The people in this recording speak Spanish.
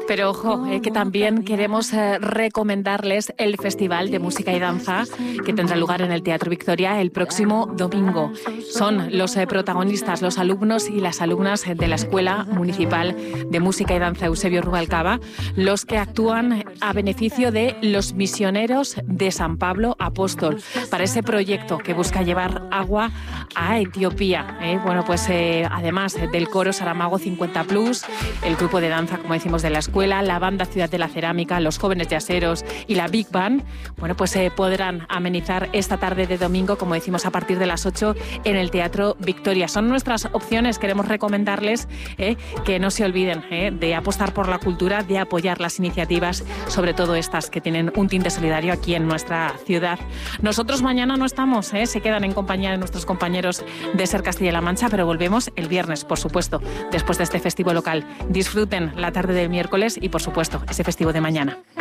Pero ojo, que también queremos recomendarles el Festival de Música y Danza que tendrá lugar en el Teatro Victoria el próximo domingo. Son los protagonistas, los alumnos y las alumnas de la Escuela Municipal de Música y Danza Eusebio Rubalcaba, los que actúan a beneficio de los misioneros de San Pablo Apóstol para ese proyecto que busca llevar agua a Etiopía. Bueno, pues además del coro Saramago 50 Plus, el grupo de danza, como decimos, de la escuela, la banda Ciudad de la Cerámica, los jóvenes yaceros y la Big Band, bueno, pues podrán amenizar esta tarde de domingo, como decimos, a partir de las 8 en el Teatro Victoria. Son nuestras opciones, queremos recomendarles que no se olviden de apostar por la cultura, de apoyar las iniciativas, sobre todo estas que tienen un tinte solidario aquí en nuestra ciudad. Nosotros mañana no estamos, se quedan en compañía de nuestros compañeros de Ser Castilla-La Mancha, pero volvemos el viernes, por supuesto, después de este festivo local. Disfruten la tarde del miércoles y, por supuesto, ese festivo de mañana.